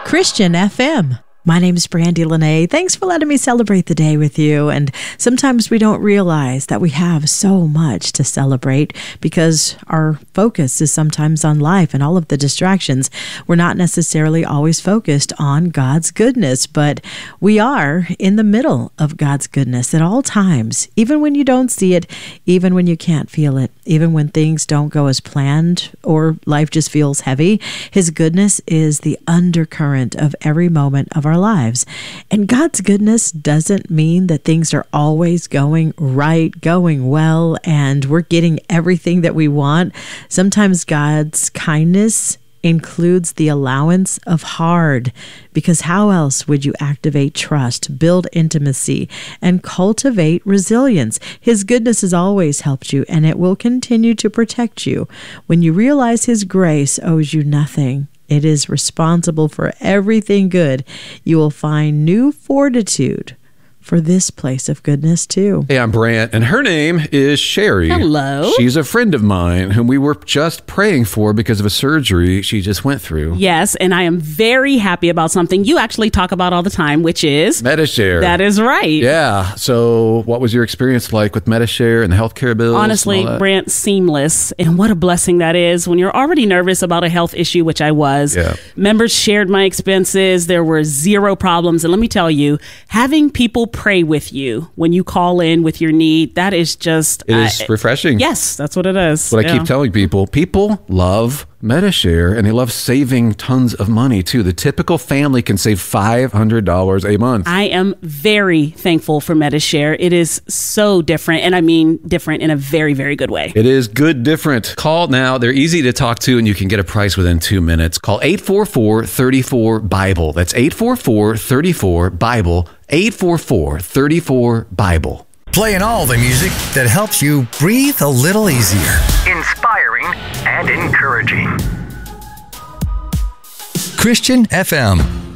Christian FM. My name is Brandy Lene. Thanks for letting me celebrate the day with you. And sometimes we don't realize that we have so much to celebrate because our focus is sometimes on life and all of the distractions. We're not necessarily always focused on God's goodness, but we are in the middle of God's goodness at all times, even when you don't see it, even when you can't feel it, even when things don't go as planned or life just feels heavy. His goodness is the undercurrent of every moment of our lives. And God's goodness doesn't mean that things are always going right, going well, and we're getting everything that we want. Sometimes God's kindness includes the allowance of hard, because how else would you activate trust, build intimacy, and cultivate resilience? His goodness has always helped you, and it will continue to protect you. When you realize His grace owes you nothing, it is responsible for everything good, you will find new fortitude for this place of goodness too. Hey, I'm Brant, and her name is Sherry. Hello. She's a friend of mine whom we were just praying for because of a surgery she just went through. Yes, and I am very happy about something you actually talk about all the time, which is Medi-Share. That is right. Yeah. So what was your experience like with Medi-Share and the healthcare bills? Honestly, Brant, seamless. And what a blessing that is when you're already nervous about a health issue, which I was. Yeah. Members shared my expenses. There were zero problems. And let me tell you, having people pray with you when you call in with your need, that is just... It is refreshing. Yes, that's what it is. What I keep telling people. People love Medi-Share, and they love saving tons of money, too. The typical family can save $500 a month. I am very thankful for Medi-Share. It is so different, and I mean different in a very, very good way. It is good different. Call now. They're easy to talk to, and you can get a price within 2 minutes. Call 844-34-BIBLE. That's 844-34-BIBLE. 844-34-BIBLE. Playing all the music that helps you breathe a little easier. Inspiring and encouraging. Christian FM.